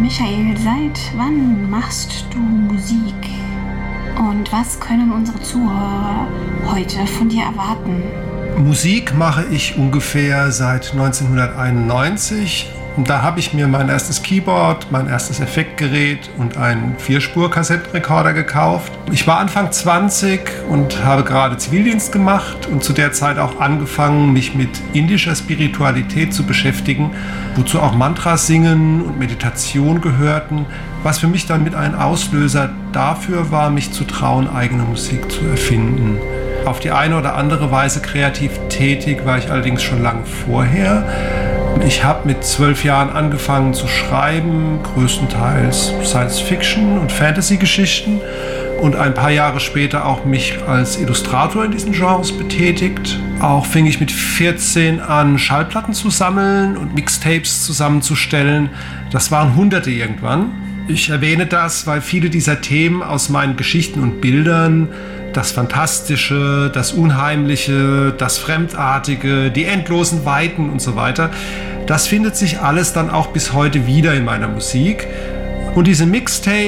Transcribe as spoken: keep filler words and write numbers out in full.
Michael, seit wann machst du Musik? Und was können unsere Zuhörer heute von dir erwarten? Musik mache ich ungefähr seit neunzehnhunderteinundneunzig. Und da habe ich mir mein erstes Keyboard, mein erstes Effektgerät und einen Vierspur-Kassettenrekorder gekauft. Ich war Anfang zwanzig und habe gerade Zivildienst gemacht und zu der Zeit auch angefangen, mich mit indischer Spiritualität zu beschäftigen, wozu auch Mantras singen und Meditation gehörten, was für mich dann mit ein Auslöser dafür war, mich zu trauen, eigene Musik zu erfinden. Auf die eine oder andere Weise kreativ tätig war ich allerdings schon lange vorher. Ich habe mit zwölf Jahren angefangen zu schreiben, größtenteils Science-Fiction- und Fantasy-Geschichten und ein paar Jahre später auch mich als Illustrator in diesen Genres betätigt. Auch fing ich mit vierzehn an, Schallplatten zu sammeln und Mixtapes zusammenzustellen. Das waren Hunderte irgendwann. Ich erwähne das, weil viele dieser Themen aus meinen Geschichten und Bildern, das Fantastische, das Unheimliche, das Fremdartige, die endlosen Weiten und so weiter, das findet sich alles dann auch bis heute wieder in meiner Musik. Und diese Mixtapes